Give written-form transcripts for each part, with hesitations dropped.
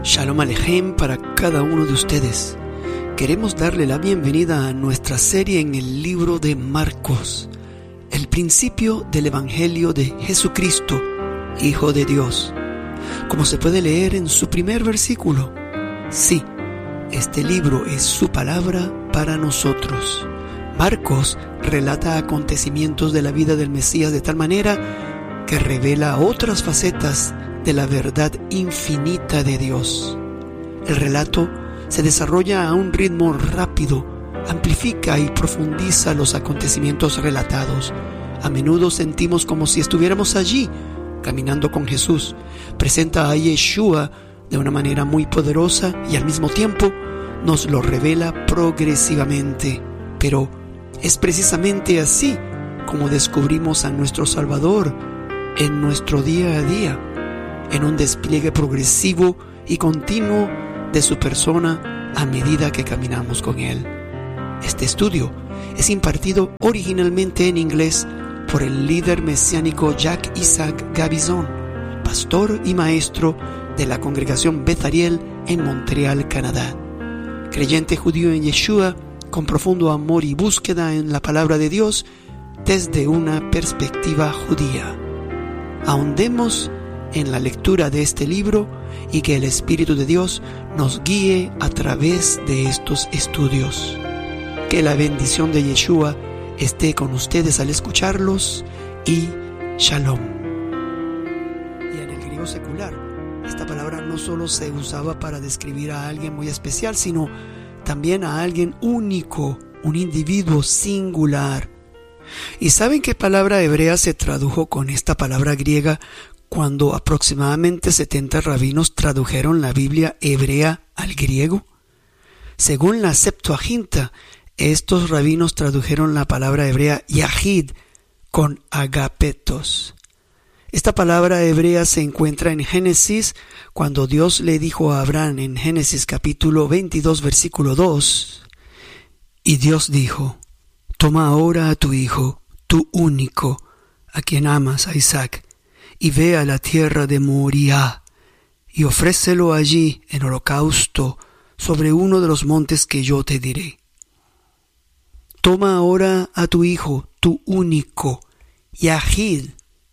Shalom Alejem para cada uno de ustedes. Queremos darle la bienvenida a nuestra serie en el libro de Marcos, el principio del Evangelio de Jesucristo, Hijo de Dios. Como se puede leer en su primer versículo, sí, este libro es su palabra para nosotros. Marcos relata acontecimientos de la vida del Mesías de tal manera que revela otras facetas de la verdad infinita de Dios. El relato se desarrolla a un ritmo rápido, amplifica y profundiza los acontecimientos relatados. A menudo sentimos como si estuviéramos allí, caminando con Jesús. Presenta a Yeshua de una manera muy poderosa y al mismo tiempo nos lo revela progresivamente. Pero es precisamente así como descubrimos a nuestro Salvador en nuestro día a día, en un despliegue progresivo y continuo de su persona a medida que caminamos con Él. Este estudio es impartido originalmente en inglés por el líder mesiánico Jack Isaac Gabizon, pastor y maestro de la congregación Beth Ariel en Montreal, Canadá. Creyente judío en Yeshua, con profundo amor y búsqueda en la palabra de Dios desde una perspectiva judía. Ahondemos en la lectura de este libro y que el Espíritu de Dios nos guíe a través de estos estudios. Que la bendición de Yeshua esté con ustedes al escucharlos y Shalom. Y en el griego secular, esta palabra no solo se usaba para describir a alguien muy especial, sino también a alguien único, un individuo singular. ¿Y saben qué palabra hebrea se tradujo con esta palabra griega cuando aproximadamente 70 rabinos tradujeron la Biblia hebrea al griego? Según la Septuaginta, estos rabinos tradujeron la palabra hebrea Yahid con agapetos. Esta palabra hebrea se encuentra en Génesis cuando Dios le dijo a Abraham en Génesis capítulo 22 versículo 2, y Dios dijo: toma ahora a tu hijo, tu único, a quien amas, a Isaac, y ve a la tierra de Moriah, y ofrécelo allí en holocausto sobre uno de los montes que yo te diré. Toma ahora a tu hijo, tu único, Yahid,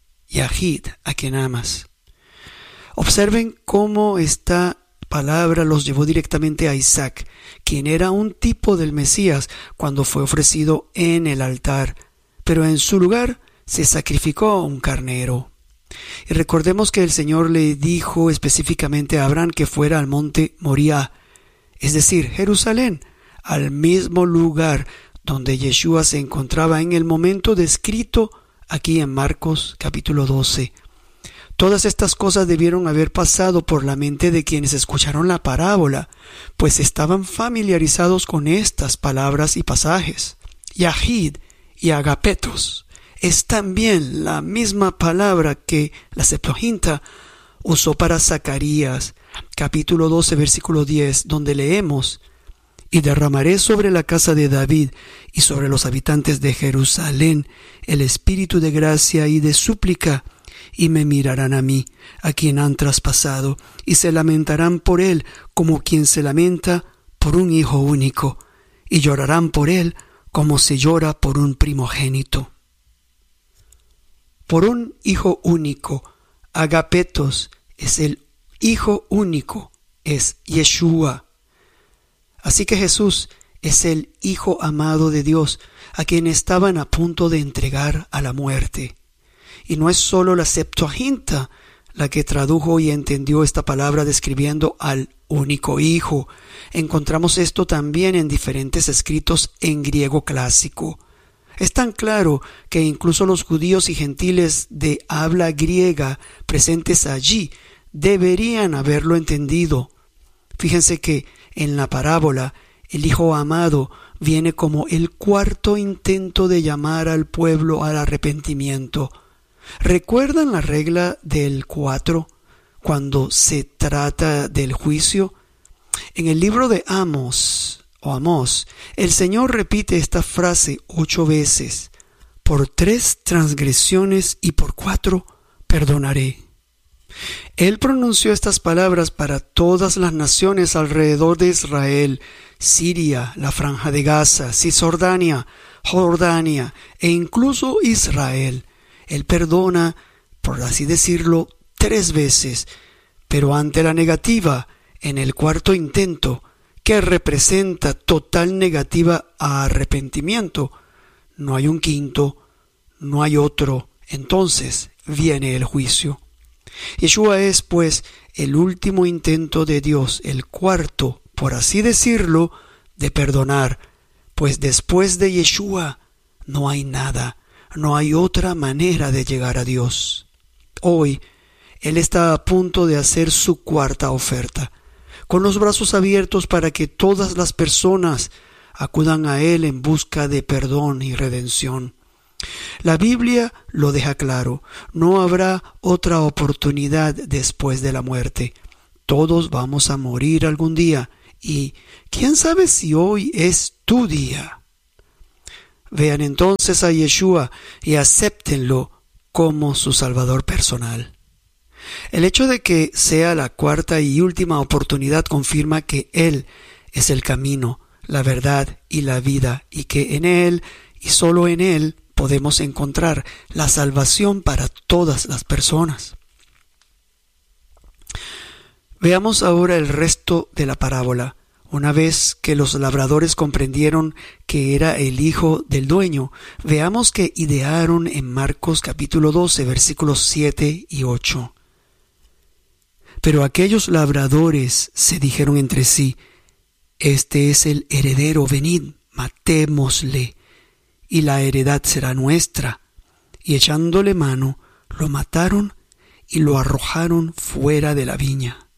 a quien amas. Observen cómo esta palabra los llevó directamente a Isaac, quien era un tipo del Mesías cuando fue ofrecido en el altar, pero en su lugar se sacrificó un carnero. Y recordemos que el Señor le dijo específicamente a Abraham que fuera al monte Moriah, es decir, Jerusalén, al mismo lugar donde Yeshua se encontraba en el momento descrito aquí en Marcos capítulo 12. Todas estas cosas debieron haber pasado por la mente de quienes escucharon la parábola, pues estaban familiarizados con estas palabras y pasajes. Yahid y agapetos es también la misma palabra que la Septuaginta usó para Zacarías, capítulo 12, versículo 10, donde leemos: y derramaré sobre la casa de David y sobre los habitantes de Jerusalén el espíritu de gracia y de súplica, y me mirarán a mí, a quien han traspasado, y se lamentarán por él como quien se lamenta por un hijo único, y llorarán por él como se llora por un primogénito. Por un hijo único, agapetos es el hijo único, es Yeshua. Así que Jesús es el Hijo amado de Dios, a quien estaban a punto de entregar a la muerte. Y no es solo la Septuaginta la que tradujo y entendió esta palabra describiendo al único Hijo. Encontramos esto también en diferentes escritos en griego clásico. Es tan claro que incluso los judíos y gentiles de habla griega presentes allí deberían haberlo entendido. Fíjense que en la parábola, el Hijo amado viene como el cuarto intento de llamar al pueblo al arrepentimiento. ¿Recuerdan la regla del 4 cuando se trata del juicio? En el libro de Amós, el Señor repite esta frase 8 veces: por 3 transgresiones y por 4 perdonaré. Él pronunció estas palabras para todas las naciones alrededor de Israel: Siria, la Franja de Gaza, Cisjordania, Jordania e incluso Israel. Él perdona, por así decirlo, 3 veces, pero ante la negativa, en el cuarto intento, que representa total negativa a arrepentimiento, no hay un quinto, no hay otro, entonces viene el juicio. Yeshua es, pues, el último intento de Dios, el cuarto, por así decirlo, de perdonar, pues después de Yeshua no hay nada, no hay otra manera de llegar a Dios. Hoy, Él está a punto de hacer su cuarta oferta, con los brazos abiertos para que todas las personas acudan a Él en busca de perdón y redención. La Biblia lo deja claro: no habrá otra oportunidad después de la muerte. Todos vamos a morir algún día, y ¿quién sabe si hoy es tu día? Vean entonces a Yeshua y acéptenlo como su Salvador personal. El hecho de que sea la cuarta y última oportunidad confirma que Él es el camino, la verdad y la vida, y que en Él y solo en Él podemos encontrar la salvación para todas las personas. Veamos ahora el resto de la parábola. Una vez que los labradores comprendieron que era el hijo del dueño, veamos que idearon en Marcos capítulo 12, versículos 7 y 8. Pero aquellos labradores se dijeron entre sí: este es el heredero, venid, matémosle, y la heredad será nuestra. Y echándole mano, lo mataron y lo arrojaron fuera de la viña.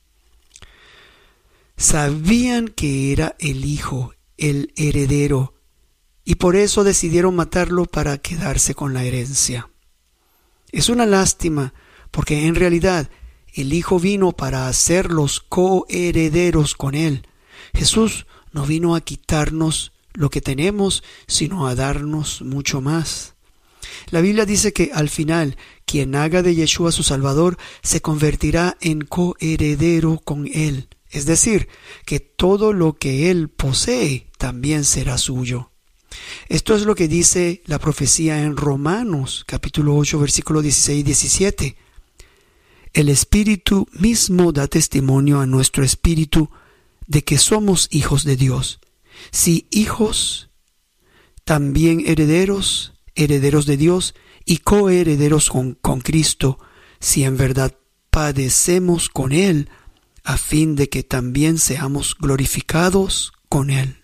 Sabían que era el hijo, el heredero, y por eso decidieron matarlo para quedarse con la herencia. Es una lástima, porque en realidad el hijo vino para hacerlos coherederos con él. Jesús no vino a quitarnos lo que tenemos, sino a darnos mucho más. La Biblia dice que al final, quien haga de Yeshua su Salvador se convertirá en coheredero con Él. Es decir, que todo lo que Él posee también será suyo. Esto es lo que dice la profecía en Romanos, capítulo 8, versículo 16 y 17. El Espíritu mismo da testimonio a nuestro espíritu de que somos hijos de Dios. Si hijos, también herederos, herederos de Dios y coherederos con Cristo, si en verdad padecemos con Él, a fin de que también seamos glorificados con Él.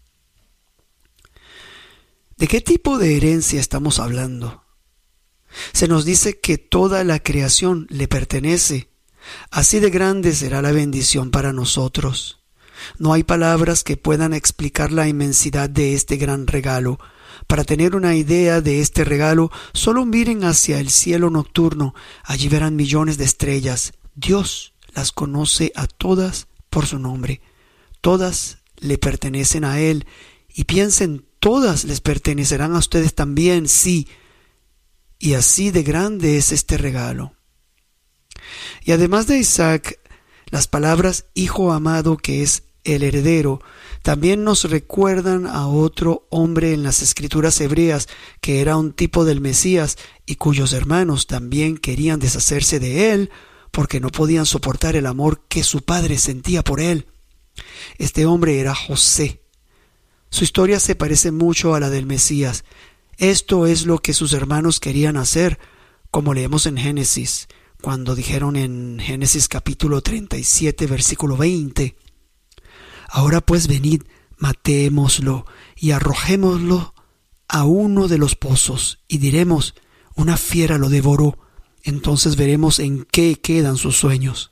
¿De qué tipo de herencia estamos hablando? Se nos dice que toda la creación le pertenece. Así de grande será la bendición para nosotros. No hay palabras que puedan explicar la inmensidad de este gran regalo. Para tener una idea de este regalo, solo miren hacia el cielo nocturno. Allí verán millones de estrellas. Dios las conoce a todas por su nombre. Todas le pertenecen a Él. Y piensen, todas les pertenecerán a ustedes también, sí. Y así de grande es este regalo. Y además de Isaac, las palabras hijo amado, que es el heredero, también nos recuerdan a otro hombre en las escrituras hebreas que era un tipo del Mesías y cuyos hermanos también querían deshacerse de él porque no podían soportar el amor que su padre sentía por él. Este hombre era José. Su historia se parece mucho a la del Mesías. Esto es lo que sus hermanos querían hacer, como leemos en Génesis, cuando dijeron en Génesis capítulo 37, versículo 20: Ahora pues venid, matémoslo y arrojémoslo a uno de los pozos, y diremos, una fiera lo devoró. Entonces veremos en qué quedan sus sueños.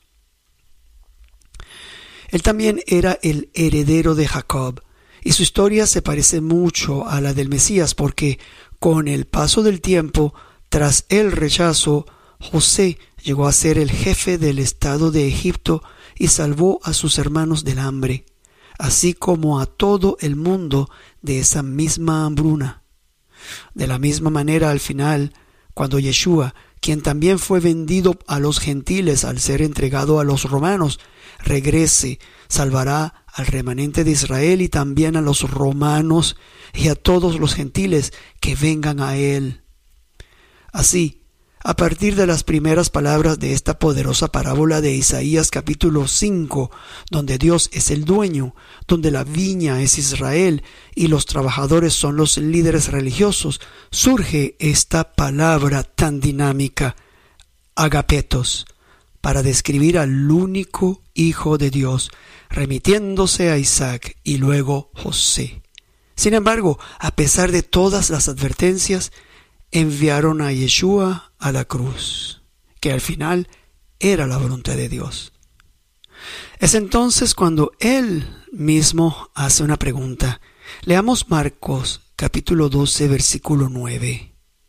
Él también era el heredero de Jacob, y su historia se parece mucho a la del Mesías, porque con el paso del tiempo, tras el rechazo, José llegó a ser el jefe del estado de Egipto y salvó a sus hermanos del hambre, así como a todo el mundo de esa misma hambruna. De la misma manera, al final, cuando Yeshua, quien también fue vendido a los gentiles al ser entregado a los romanos, regrese, salvará al remanente de Israel y también a los romanos y a todos los gentiles que vengan a él. Así, a partir de las primeras palabras de esta poderosa parábola de Isaías capítulo 5, donde Dios es el dueño, donde la viña es Israel y los trabajadores son los líderes religiosos, surge esta palabra tan dinámica, agapetos, para describir al único Hijo de Dios, remitiéndose a Isaac y luego José. Sin embargo, a pesar de todas las advertencias, enviaron a Yeshua a la cruz, que al final era la voluntad de Dios. Es entonces cuando Él mismo hace una pregunta. Leamos Marcos capítulo 12, versículo 9.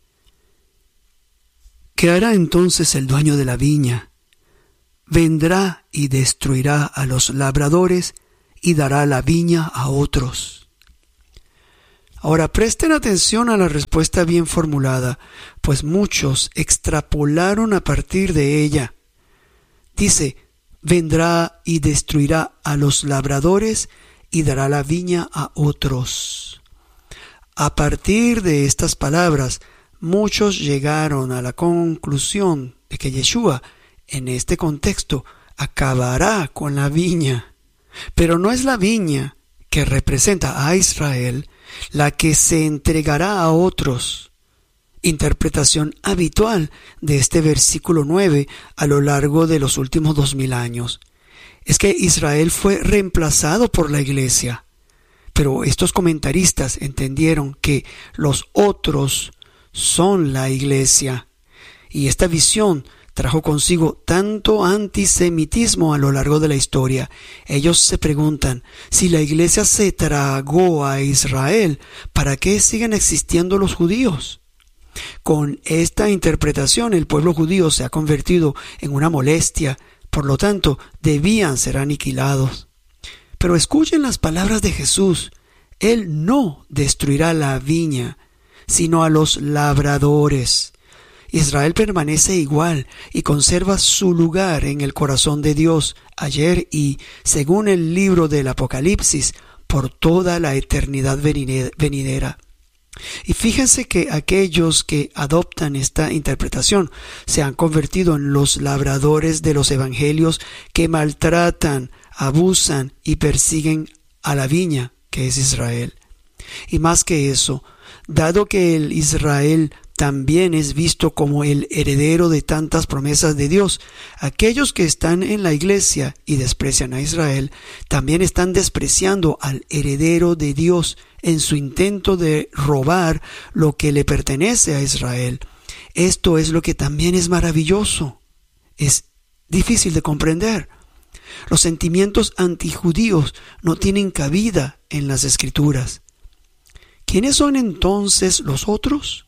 ¿Qué hará entonces el dueño de la viña? Vendrá y destruirá a los labradores y dará la viña a otros. Ahora presten atención a la respuesta bien formulada, pues muchos extrapolaron a partir de ella. Dice, vendrá y destruirá a los labradores y dará la viña a otros. A partir de estas palabras, muchos llegaron a la conclusión de que Yeshua, en este contexto, acabará con la viña. Pero no es la viña que representa a Israel la que se entregará a otros. Interpretación habitual de este versículo 9 a lo largo de los últimos 2000 años. Es que Israel fue reemplazado por la iglesia. Pero estos comentaristas entendieron que los otros son la iglesia. Y esta visión trajo consigo tanto antisemitismo a lo largo de la historia. Ellos se preguntan, si la iglesia se tragó a Israel, ¿para qué siguen existiendo los judíos? Con esta interpretación, el pueblo judío se ha convertido en una molestia, por lo tanto, debían ser aniquilados. Pero escuchen las palabras de Jesús. Él no destruirá la viña, sino a los labradores. Israel permanece igual y conserva su lugar en el corazón de Dios ayer y, según el libro del Apocalipsis, por toda la eternidad venidera. Y fíjense que aquellos que adoptan esta interpretación se han convertido en los labradores de los evangelios que maltratan, abusan y persiguen a la viña, que es Israel. Y más que eso, dado que el Israel también es visto como el heredero de tantas promesas de Dios, aquellos que están en la iglesia y desprecian a Israel, también están despreciando al heredero de Dios en su intento de robar lo que le pertenece a Israel. Esto es lo que también es maravilloso. Es difícil de comprender. Los sentimientos antijudíos no tienen cabida en las Escrituras. ¿Quiénes son entonces los otros?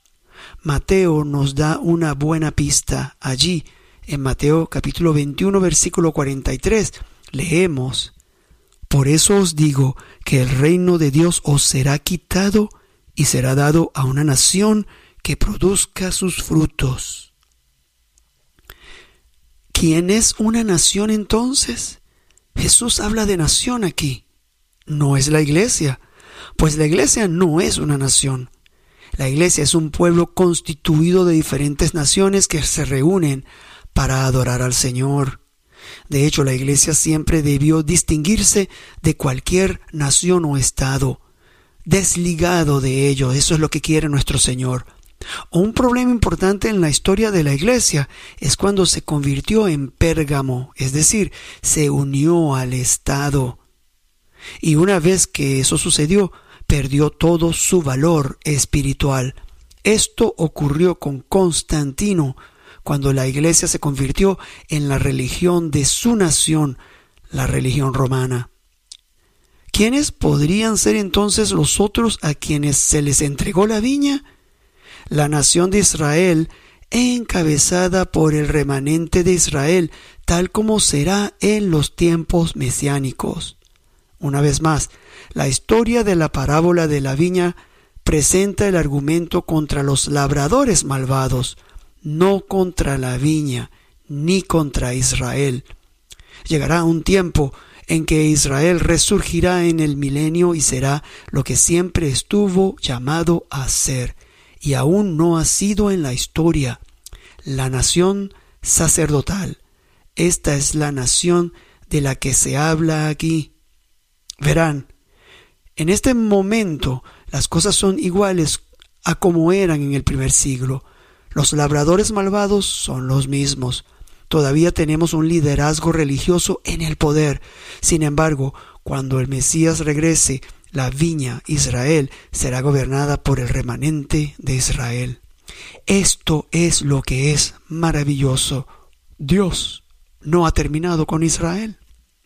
Mateo nos da una buena pista. Allí, en Mateo capítulo 21, versículo 43, leemos: Por eso os digo que el reino de Dios os será quitado y será dado a una nación que produzca sus frutos. ¿Quién es una nación entonces? Jesús habla de nación aquí. No es la iglesia, pues la iglesia no es una nación. La iglesia es un pueblo constituido de diferentes naciones que se reúnen para adorar al Señor. De hecho, la iglesia siempre debió distinguirse de cualquier nación o estado, desligado de ello. Eso es lo que quiere nuestro Señor. Un problema importante en la historia de la iglesia es cuando se convirtió en Pérgamo, es decir, se unió al Estado. Y una vez que eso sucedió, perdió todo su valor espiritual. Esto ocurrió con Constantino, cuando la iglesia se convirtió en la religión de su nación, la religión romana. ¿Quiénes podrían ser entonces los otros a quienes se les entregó la viña? La nación de Israel, encabezada por el remanente de Israel, tal como será en los tiempos mesiánicos. Una vez más, la historia de la parábola de la viña presenta el argumento contra los labradores malvados, no contra la viña, ni contra Israel. Llegará un tiempo en que Israel resurgirá en el milenio y será lo que siempre estuvo llamado a ser, y aún no ha sido en la historia, la nación sacerdotal. Esta es la nación de la que se habla aquí. Verán, en este momento las cosas son iguales a como eran en el primer siglo. Los labradores malvados son los mismos. Todavía tenemos un liderazgo religioso en el poder. Sin embargo, cuando el Mesías regrese, la viña Israel será gobernada por el remanente de Israel. Esto es lo que es maravilloso. Dios no ha terminado con Israel.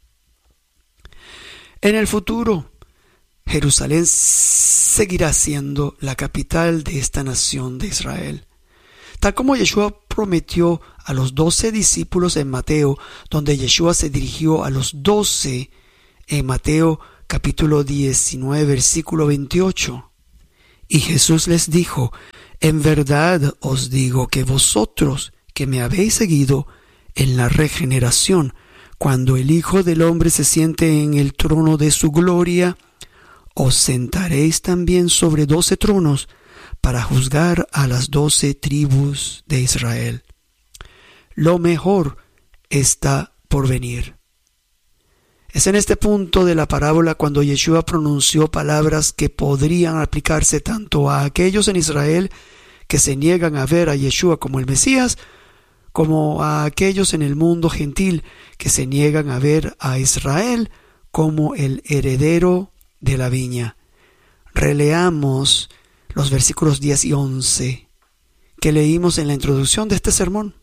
En el futuro, Jerusalén seguirá siendo la capital de esta nación de Israel. Tal como Yeshua prometió a los 12 discípulos en Mateo, donde Yeshua se dirigió a los 12 en Mateo capítulo 19, versículo 28. Y Jesús les dijo: en verdad os digo que vosotros que me habéis seguido en la regeneración, cuando el Hijo del Hombre se siente en el trono de su gloria, os sentaréis también sobre 12 tronos, para juzgar a las 12 tribus de Israel. Lo mejor está por venir. Es en este punto de la parábola cuando Yeshua pronunció palabras que podrían aplicarse tanto a aquellos en Israel que se niegan a ver a Yeshua como el Mesías, como a aquellos en el mundo gentil que se niegan a ver a Israel como el heredero de la viña. Releamos los versículos 10 y 11 que leímos en la introducción de este sermón.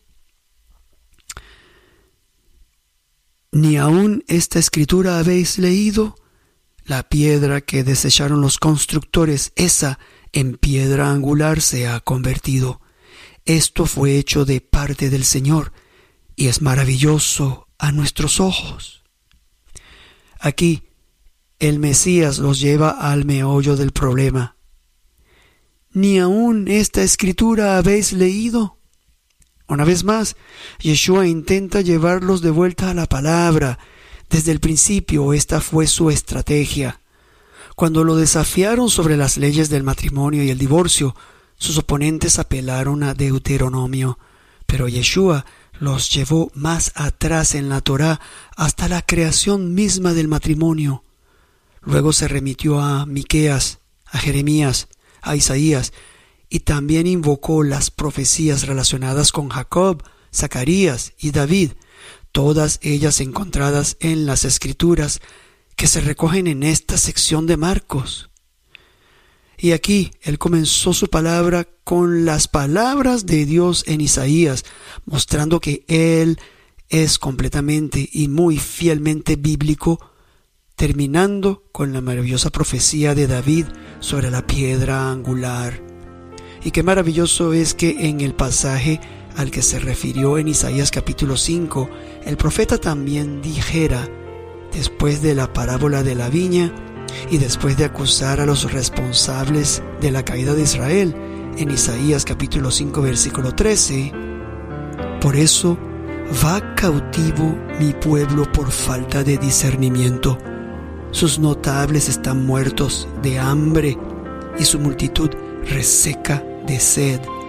¿Ni aún esta escritura habéis leído? La piedra que desecharon los constructores, esa en piedra angular se ha convertido. Esto fue hecho de parte del Señor, y es maravilloso a nuestros ojos. Aquí, el Mesías los lleva al meollo del problema. ¿Ni aún esta escritura habéis leído? Una vez más, Yeshua intenta llevarlos de vuelta a la palabra. Desde el principio, esta fue su estrategia. Cuando lo desafiaron sobre las leyes del matrimonio y el divorcio, sus oponentes apelaron a Deuteronomio, pero Yeshua los llevó más atrás en la Torá, hasta la creación misma del matrimonio. Luego se remitió a Miqueas, a Jeremías, a Isaías, y también invocó las profecías relacionadas con Jacob, Zacarías y David, todas ellas encontradas en las Escrituras que se recogen en esta sección de Marcos. Y aquí él comenzó su palabra con las palabras de Dios en Isaías, mostrando que él es completamente y muy fielmente bíblico, terminando con la maravillosa profecía de David sobre la piedra angular. Y qué maravilloso es que en el pasaje al que se refirió en Isaías capítulo 5, el profeta también dijera, después de la parábola de la viña y después de acusar a los responsables de la caída de Israel, en Isaías capítulo 5 versículo 13, por eso va cautivo mi pueblo por falta de discernimiento. Sus notables están muertos de hambre y su multitud reseca de sed.